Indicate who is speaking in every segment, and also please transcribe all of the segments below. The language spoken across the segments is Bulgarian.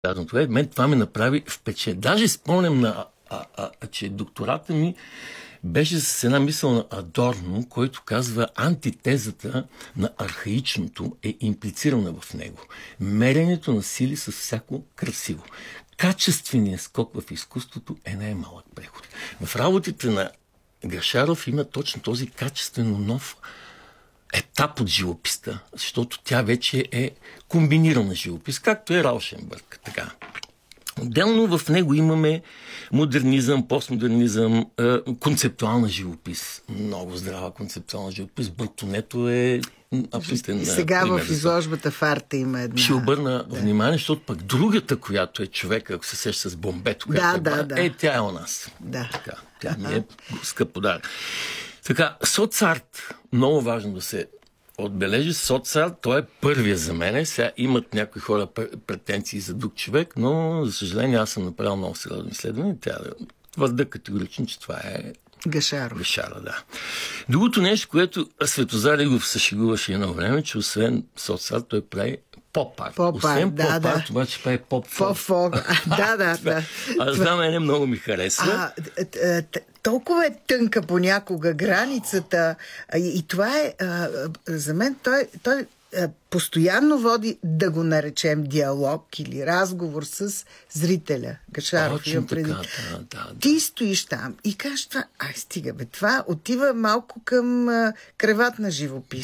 Speaker 1: това. Мен това ме направи впечатление. Даже спомням, че доктората ми беше с една мисъл на Адорно, който казва, антитезата на архаичното е имплицирана в него. Меренето на сили с всяко красиво. Качественият скок в изкуството е най-малък преход. В работите на Гашаров има точно този качествено нов етап от живописта, защото тя вече е комбинирана живопис, както е Раушенбърг. Така. Отделно в него имаме модернизъм, постмодернизъм, концептуална живопис. Много здрава концептуална живопис. Бъртонето е абсолютен.
Speaker 2: Сега в изложбата в Арта има една.
Speaker 1: Ще обърна внимание, защото пък другата, която е човека, ако се сеща с бомбето, тя е у нас.
Speaker 2: Да.
Speaker 1: Така, тя ми е скъп подарък. Така, соцарт, много важно да се отбележи. Соцарт, той е първия за мен. Сега имат някои хора претенции за друг човек, но, за съжаление, аз съм направил много сериозно изследване. Тя твърда категорично, че това е Гашаров, да. Другото нещо, което Светозар Игов се шегуваше едно време, че освен соцарт, той прави поп-арт. Освен поп-арт, обаче прави поп-фолк.
Speaker 2: Да.
Speaker 1: Аз знам, мене много ми харесва.
Speaker 2: Толкова е тънка понякога границата и това е, за мен, той постоянно води, да го наречем, диалог или разговор с зрителя. Гашаров има преди. Ти стоиш там и кажеш това, стига бе, това отива малко към креватна живопис.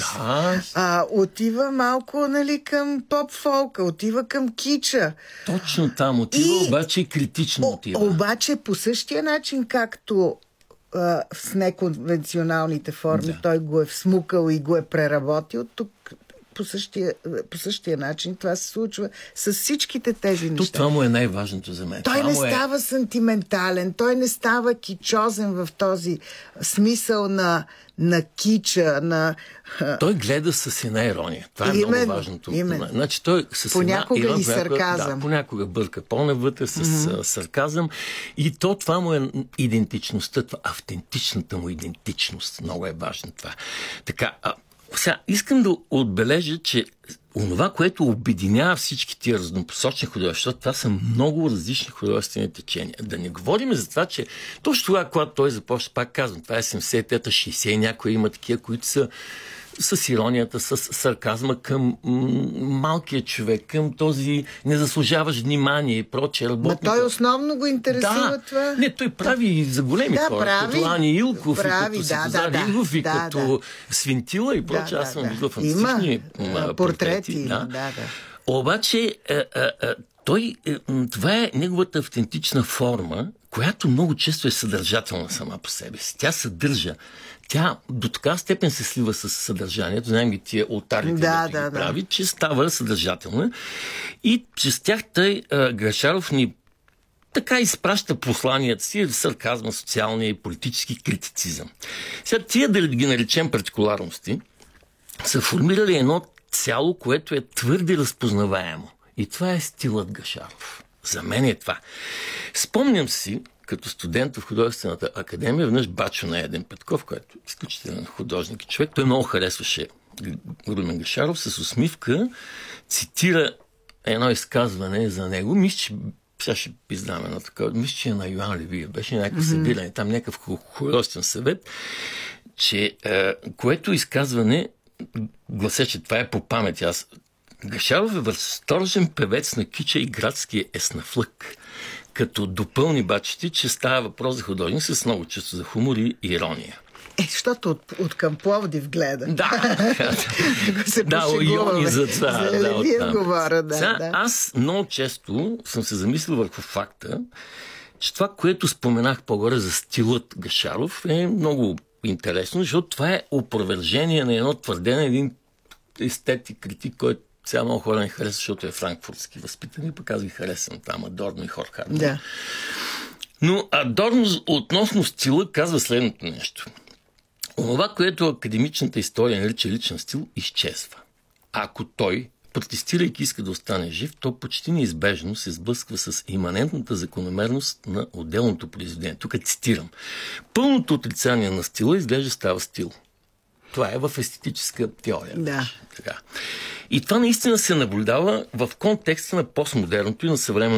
Speaker 2: Отива малко, към поп-фолка, отива към кича.
Speaker 1: Точно там отива, обаче и критично отива.
Speaker 2: Обаче по същия начин, както с неконвенционалните форми, той го е всмукал и го е преработил, тук по същия начин това се случва с всичките тези неща.
Speaker 1: Това му е най-важното за мен.
Speaker 2: Той не става сантиментален, той не става кичозен в този смисъл на кича,
Speaker 1: Той гледа с една ирония. Това е много важното. Значи той с
Speaker 2: понякога
Speaker 1: една ирония,
Speaker 2: и сарказъм.
Speaker 1: Понякога бърка по-навътре с сарказъм. И това му е идентичността, автентичната му идентичност. Много е важно това. Така, сега искам да отбележа, че онова, което обединява всички тия разнопосочни художества, това са много различни художествени течения. Да не говорим за това, че точно тогава, когато той започва, пак казвам, това е 70-та, 60 някои има такива, които са с иронията, с сарказма към малкия човек, към този незаслужаващ внимание и прочее.
Speaker 2: Той основно го интересува това.
Speaker 1: Не, той прави и за големи хора, като Ани Илков, и като Светозар Игов, и като Свинтила и прочее. Аз съм виждал фантастични портрети. Обаче, това е неговата автентична форма, която много често е съдържателна сама по себе си. Тя съдържа. Тя до така степен се слива с съдържанието, знаем ги тия олтарите, да прави, че става съдържателна. И чрез тях Гашаров ни така изпраща посланията си, сарказма, социалния и политически критицизъм. Сега тия, да ги наречем партикуларности, са формирали едно цяло, което е твърде разпознаваемо. И това е стилът Гашаров. За мен е това. Спомням си, като студент в художествената академия, веднъж бачо на Еден Петков, който е изключителен художник и човек. Той много харесваше Румен Гашаров, с усмивка цитира едно изказване за него. Мисля, че сега ще пиздам едно такова. Мисля, че на Йоан Левиев беше някакъв събиране, там някакъв художествен съвет, че което изказване гласеше, това е по памет. Гашаров е възторжен певец на кича и градския еснафлък, като допълни бачите, че става въпрос за художник с много чувство за хумор и ирония.
Speaker 2: Защото от към Пловдив гледа.
Speaker 1: Иони за това.
Speaker 2: Да,
Speaker 1: аз много често съм се замислил върху факта, че това, което споменах по-горе за стилът Гашаров, е много интересно, защото това е опровержение на едно твърдение, един естет и критик, който сега много хора не харесва, защото е франкфуртски възпитан и пък аз ги харесвам там, Адорно и Хорхайм.
Speaker 2: Да.
Speaker 1: Но Адорно относно стила казва следното нещо. Онова, което академичната история нарича личен стил, изчезва. Ако той, протестирайки, иска да остане жив, то почти неизбежно се сблъсква с иманентната закономерност на отделното произведение. Тук цитирам. Пълното отрицание на стила изглежда става стил. Това е в естетическа теория.
Speaker 2: Да.
Speaker 1: Така. И това наистина се наблюдава в контекста на постмодерното и на съвременното